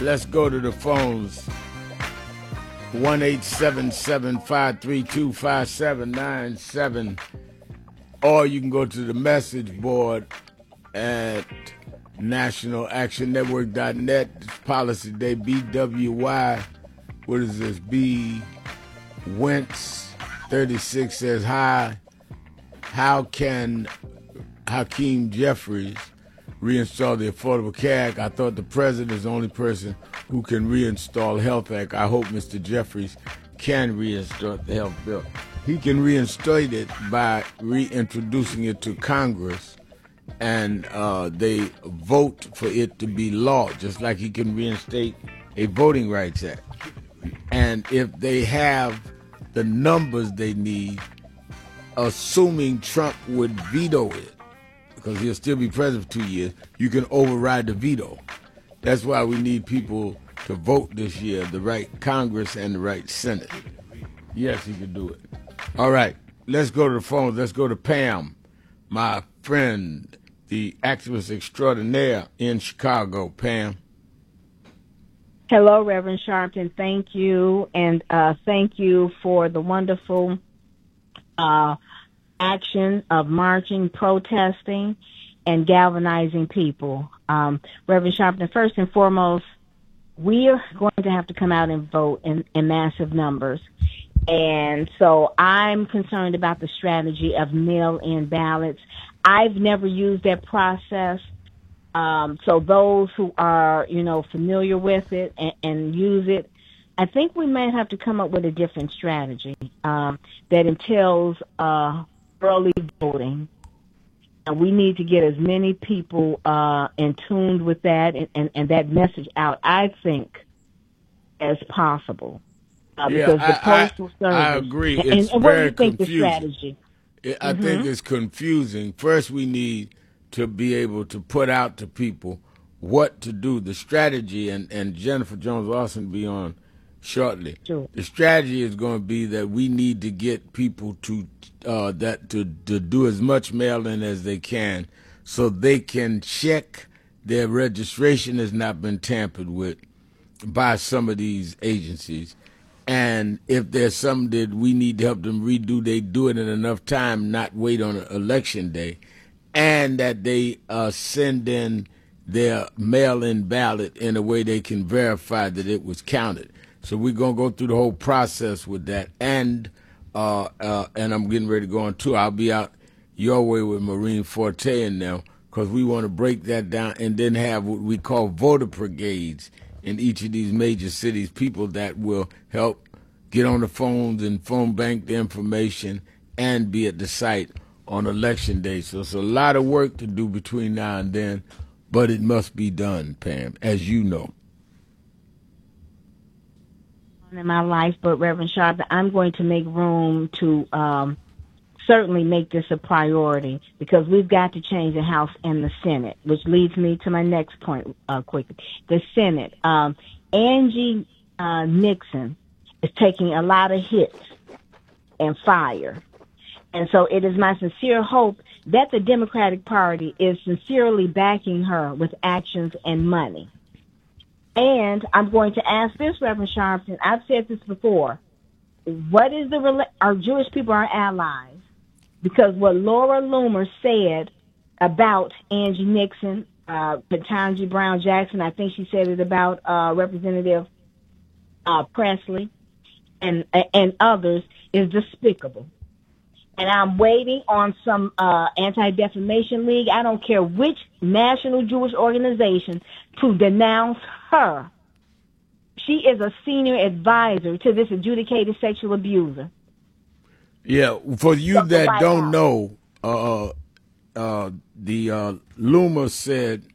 Let's go to the phones. 1-877-532-5797. Or you can go to the message board at nationalactionnetwork.net. Policy Day, BWY. What is this? B. Wentz 36 says, hi. How can Hakeem Jeffries reinstall the Affordable Care Act? I thought the president is the only person who can reinstall Health Act. I hope Mr. Jeffries can reinstall the health bill. He can reinstate it by reintroducing it to Congress, and they vote for it to be law, just like he can reinstate a Voting Rights Act. And if they have the numbers they need, assuming Trump would veto it, because he'll still be president for 2 years, you can override the veto. That's why we need people to vote this year, the right Congress and the right Senate. Yes, he can do it. All right, let's go to the phones. Let's go to Pam, my friend, the activist extraordinaire in Chicago. Pam. Hello, Reverend Sharpton. Thank you, and thank you for the wonderful action of marching, protesting, and galvanizing people. Reverend Sharpton, first and foremost, we are going to have to come out and vote in massive numbers. And so I'm concerned about the strategy of mail-in ballots. I've never used that process. So those who are, familiar with it and use it, I think we might have to come up with a different strategy that entails early voting. And we need to get as many people in tune with that and that message out, I think, as possible. Because the Postal Service. I agree. It's and very what do you think confusing. the strategy? I think it's confusing. First, we need to be able to put out to people what to do, the strategy, and Jennifer Jones-Lawson will be on shortly. Sure. The strategy is going to be that we need to get people to do as much mail-in as they can so they can check their registration has not been tampered with by some of these agencies. And if there's something that we need to help them redo, they do it in enough time, not wait on election day, and that they send in their mail-in ballot in a way they can verify that it was counted. So we're going to go through the whole process with that. And I'm getting ready to go on tour. I'll be out your way with Maureen Forte and them, because we want to break that down and then have what we call voter brigades in each of these major cities, people that will help get on the phones and phone bank the information and be at the site on election day. So it's a lot of work to do between now and then, but it must be done, Pam, as you know. In my life, but Reverend Sharp, I'm going to make room to certainly make this a priority, because we've got to change the House and the Senate, which leads me to my next point quickly. The Senate. Angie Nixon is taking a lot of hits and fire. And so it is my sincere hope that the Democratic Party is sincerely backing her with actions and money. And I'm going to ask this, Reverend Sharpton. I've said this before. What is our Jewish people our allies? Because what Laura Loomer said about Angie Nixon, Ketanji Brown Jackson, I think she said it about Representative Presley and others, is despicable. And I'm waiting on some anti-defamation league, I don't care which national Jewish organization, to denounce her. She is a senior advisor to this adjudicated sexual abuser. Yeah, for you that don't know, the Loomer said